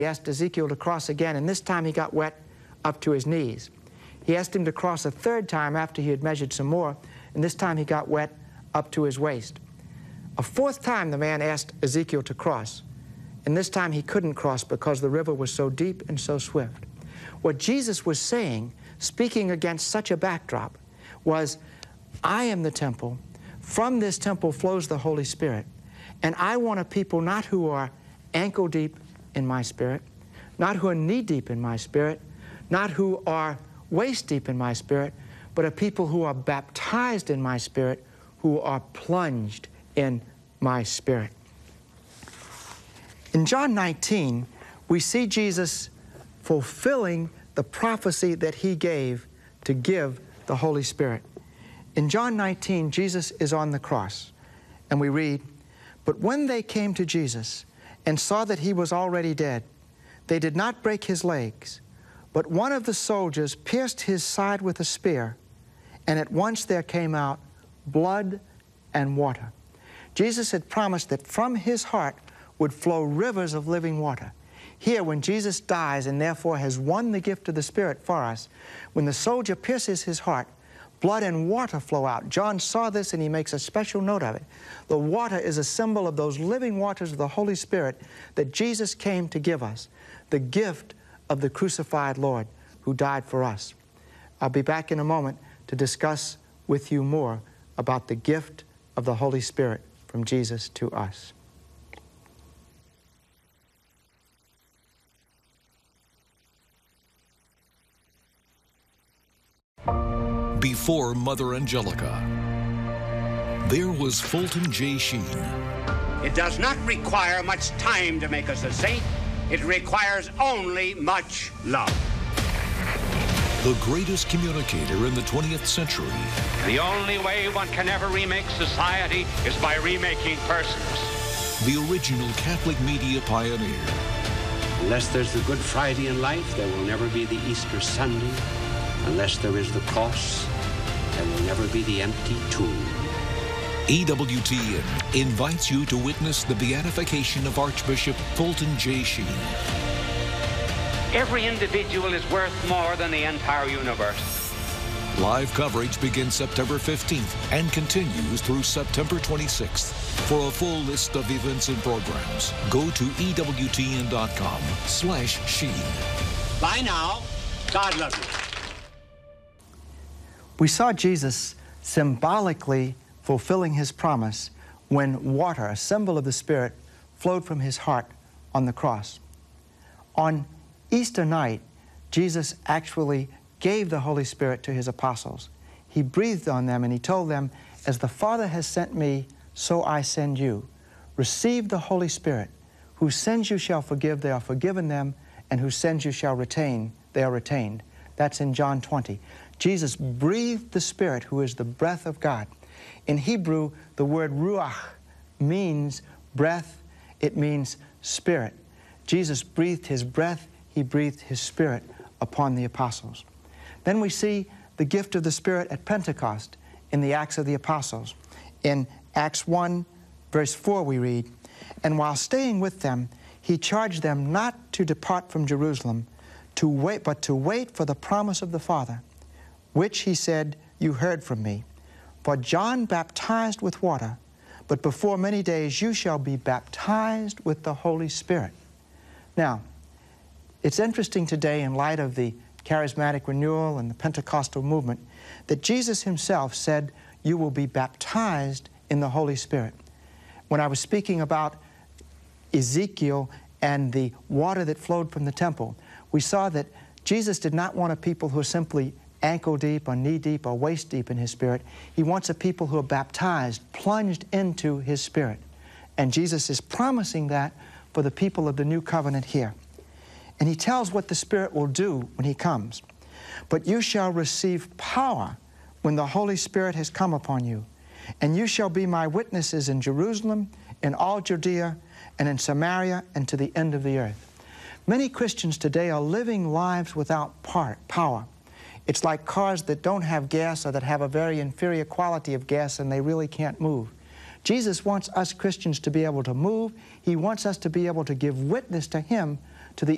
He asked Ezekiel to cross again, and this time he got wet up to his knees. He asked him to cross a third time after he had measured some more, and this time he got wet up to his waist. A fourth time the man asked Ezekiel to cross, and this time he couldn't cross because the river was so deep and so swift. What Jesus was saying, speaking against such a backdrop, was, I am the temple. From this temple flows the Holy Spirit. And I want a people not who are ankle deep in my Spirit, not who are knee deep in my Spirit, not who are waist deep in my Spirit, but a people who are baptized in my Spirit, who are plunged in my Spirit. In John 19, we see Jesus fulfilling the prophecy that he gave to give the Holy Spirit. In John 19, Jesus is on the cross, and we read, "But when they came to Jesus and saw that he was already dead, they did not break his legs, but one of the soldiers pierced his side with a spear, and at once there came out blood and water." Jesus had promised that from his heart would flow rivers of living water. Here, when Jesus dies and therefore has won the gift of the Spirit for us, when the soldier pierces his heart, blood and water flow out. John saw this and he makes a special note of it. The water is a symbol of those living waters of the Holy Spirit that Jesus came to give us, the gift of the crucified Lord who died for us. I'll be back in a moment to discuss with you more about the gift of the Holy Spirit from Jesus to us. Before Mother Angelica, there was Fulton J. Sheen. It does not require much time to make us a saint. It requires only much love. The greatest communicator in the 20th century. The only way one can ever remake society is by remaking persons. The original Catholic media pioneer. Unless there's the Good Friday in life, there will never be the Easter Sunday. Unless there is the cross, there will never be the empty tomb. EWTN invites you to witness the beatification of Archbishop Fulton J. Sheen. Every individual is worth more than the entire universe. Live coverage begins September 15th and continues through September 26th. For a full list of events and programs, go to EWTN.com/Sheen. Bye now. God love you. We saw Jesus symbolically fulfilling his promise when water, a symbol of the Spirit, flowed from his heart on the cross. On Easter night, Jesus actually gave the Holy Spirit to his apostles. He breathed on them and he told them, "As the Father has sent me, so I send you. Receive the Holy Spirit. Who sends you shall forgive, they are forgiven them, and who sends you shall retain, they are retained." That's in John 20. Jesus breathed the Spirit, who is the breath of God. In Hebrew, the word ruach means breath. It means spirit. Jesus breathed his breath. He breathed his Spirit upon the apostles. Then we see the gift of the Spirit at Pentecost in the Acts of the Apostles. In Acts 1, verse 4, we read, "And while staying with them, he charged them not to depart from Jerusalem, but to wait for the promise of the Father, which he said, 'You heard from me. For John baptized with water, but before many days you shall be baptized with the Holy Spirit.'" Now, it's interesting today, in light of the charismatic renewal and the Pentecostal movement, that Jesus himself said, "You will be baptized in the Holy Spirit." When I was speaking about Ezekiel and the water that flowed from the temple, we saw that Jesus did not want a people who are simply ankle deep or knee deep or waist deep in his Spirit. He wants a people who are baptized, plunged into his Spirit. And Jesus is promising that for the people of the new covenant here. And he tells what the Spirit will do when he comes. "But you shall receive power when the Holy Spirit has come upon you, and you shall be my witnesses in Jerusalem, in all Judea, and in Samaria, and to the end of the earth." Many Christians today are living lives without power. It's like cars that don't have gas or that have a very inferior quality of gas and they really can't move. Jesus wants us Christians to be able to move. He wants us to be able to give witness to him